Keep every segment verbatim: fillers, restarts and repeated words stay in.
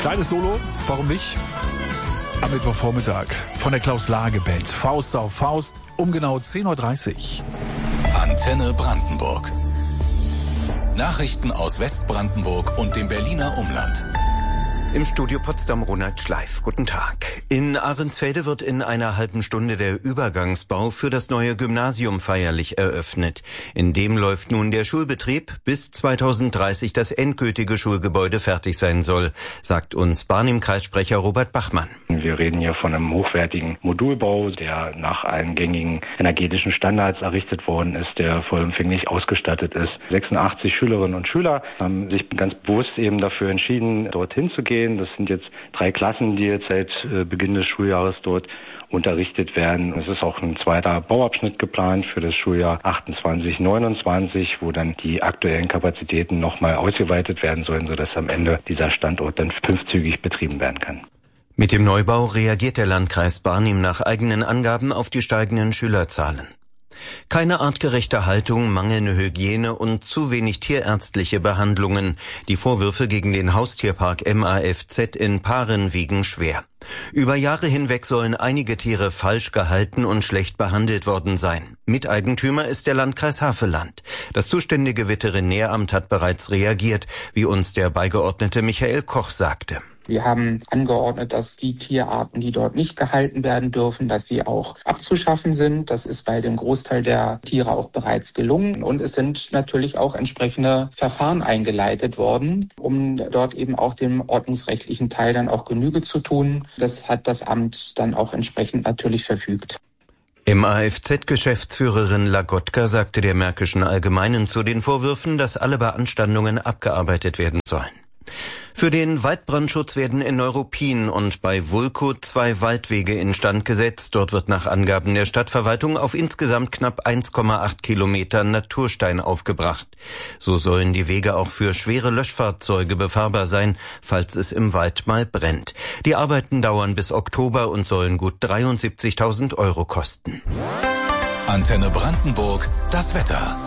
Kleines Solo, warum nicht? Am Mittwochvormittag von der Klaus-Lage-Band. Faust auf Faust um genau zehn Uhr dreißig. Antenne Brandenburg. Nachrichten aus Westbrandenburg und dem Berliner Umland. Im Studio Potsdam Ronald Schleif. Guten Tag. In Ahrensfelde wird in einer halben Stunde der Übergangsbau für das neue Gymnasium feierlich eröffnet. In dem läuft nun der Schulbetrieb, bis zweitausenddreißig das endgültige Schulgebäude fertig sein soll, sagt uns Barnim-Kreissprecher Robert Bachmann. Wir reden hier von einem hochwertigen Modulbau, der nach allen gängigen energetischen Standards errichtet worden ist, der vollumfänglich ausgestattet ist. sechsundachtzig Schülerinnen und Schüler haben sich ganz bewusst eben dafür entschieden, dorthin zu gehen. Das sind jetzt drei Klassen, die jetzt seit Beginn des Schuljahres dort unterrichtet werden. Es ist auch ein zweiter Bauabschnitt geplant für das Schuljahr achtundzwanzig neunundzwanzig, wo dann die aktuellen Kapazitäten nochmal ausgeweitet werden sollen, sodass am Ende dieser Standort dann fünfzügig betrieben werden kann. Mit dem Neubau reagiert der Landkreis Barnim nach eigenen Angaben auf die steigenden Schülerzahlen. Keine artgerechte Haltung, mangelnde Hygiene und zu wenig tierärztliche Behandlungen. Die Vorwürfe gegen den Haustierpark M A F Z in Paaren wiegen schwer. Über Jahre hinweg sollen einige Tiere falsch gehalten und schlecht behandelt worden sein. Miteigentümer ist der Landkreis Havelland. Das zuständige Veterinäramt hat bereits reagiert, wie uns der Beigeordnete Michael Koch sagte. Wir haben angeordnet, dass die Tierarten, die dort nicht gehalten werden dürfen, dass die auch abzuschaffen sind. Das ist bei dem Großteil der Tiere auch bereits gelungen. Und es sind natürlich auch entsprechende Verfahren eingeleitet worden, um dort eben auch dem ordnungsrechtlichen Teil dann auch Genüge zu tun. Das hat das Amt dann auch entsprechend natürlich verfügt. M A F Z-Geschäftsführerin Lagotka sagte der Märkischen Allgemeinen zu den Vorwürfen, dass alle Beanstandungen abgearbeitet werden sollen. Für den Waldbrandschutz werden in Neuruppin und bei Wulkow zwei Waldwege instand gesetzt. Dort wird nach Angaben der Stadtverwaltung auf insgesamt knapp eins Komma acht Kilometer Naturstein aufgebracht. So sollen die Wege auch für schwere Löschfahrzeuge befahrbar sein, falls es im Wald mal brennt. Die Arbeiten dauern bis Oktober und sollen gut dreiundsiebzigtausend Euro kosten. Antenne Brandenburg, das Wetter.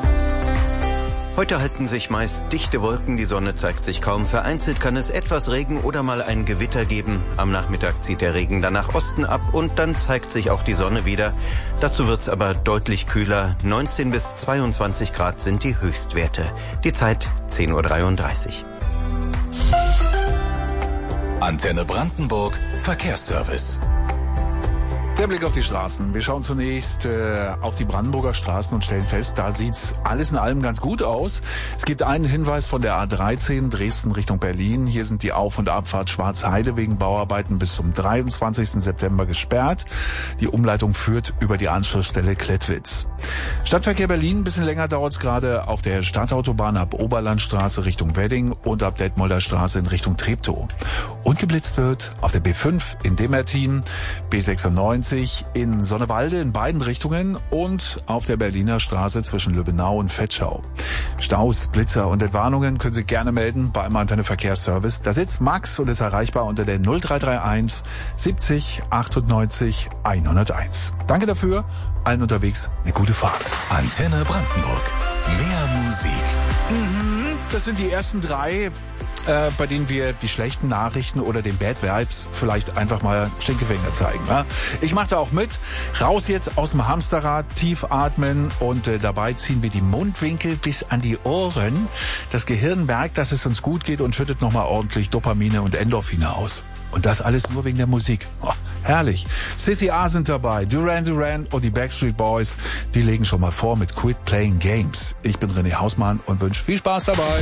Heute halten sich meist dichte Wolken, die Sonne zeigt sich kaum. Vereinzelt kann es etwas Regen oder mal ein Gewitter geben. Am Nachmittag zieht der Regen dann nach Osten ab und dann zeigt sich auch die Sonne wieder. Dazu wird's aber deutlich kühler. neunzehn bis zweiundzwanzig Grad sind die Höchstwerte. Die Zeit zehn Uhr dreiunddreißig. Antenne Brandenburg, Verkehrsservice. Der Blick auf die Straßen. Wir schauen zunächst äh, auf die Brandenburger Straßen und stellen fest, da sieht's alles in allem ganz gut aus. Es gibt einen Hinweis von der A dreizehn Dresden Richtung Berlin. Hier sind die Auf- und Abfahrt Schwarzheide wegen Bauarbeiten bis zum dreiundzwanzigsten September gesperrt. Die Umleitung führt über die Anschlussstelle Klettwitz. Stadtverkehr Berlin, ein bisschen länger dauert's gerade auf der Stadtautobahn ab Oberlandstraße Richtung Wedding und ab Detmolder Straße in Richtung Treptow. Und geblitzt wird auf der B fünf in Demertin, B sechsundneunzig in Sonnewalde in beiden Richtungen und auf der Berliner Straße zwischen Lübbenau und Vetschau. Staus, Blitzer und Entwarnungen können Sie gerne melden beim Antenne Verkehrsservice. Da sitzt Max und ist erreichbar unter der null drei drei eins siebzig achtundneunzig hunderteins. Danke dafür, allen unterwegs eine gute Fahrt. Antenne Brandenburg, mehr Musik. Mhm, das sind die ersten drei, äh, bei denen wir die schlechten Nachrichten oder den Bad Vibes vielleicht einfach mal Stinkefinger zeigen. Ja? Ich mache da auch mit. Raus jetzt aus dem Hamsterrad, tief atmen und äh, dabei ziehen wir die Mundwinkel bis an die Ohren. Das Gehirn merkt, dass es uns gut geht und schüttet nochmal ordentlich Dopamine und Endorphine aus. Und das alles nur wegen der Musik. Oh, herrlich. Sissy A sind dabei, Duran Duran und die Backstreet Boys. Die legen schon mal vor mit Quit Playing Games. Ich bin René Hausmann und wünsche viel Spaß dabei.